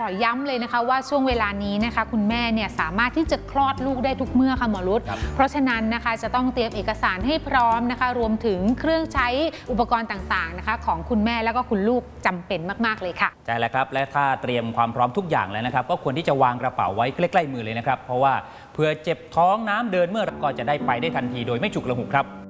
อย้ำเลยนะคะว่าช่วงเวลานี้นะคะคุณแม่เนี่ยสามารถที่จะคลอดลูกได้ทุกเมื่อค่ะหมอรุตเพราะฉะนั้นนะคะจะต้องเตรียมเอกสารให้พร้อมนะคะรวมถึงเครื่องใช้อุปกรณ์ต่างๆนะคะของคุณแม่แล้วก็คุณลูกจำเป็นมากๆเลยค่ะใช่แล้วครับและถ้าเตรียมความพร้อมทุกอย่างแล้วนะครับก็ควรที่จะวางกระเป๋าไว้ใกล้ๆมือเลยนะครับเพราะว่าเผื่อเจ็บท้องน้ำเดินเมื่อก็จะได้ไปได้ทันทีโดยไม่ฉุกละหุกครับ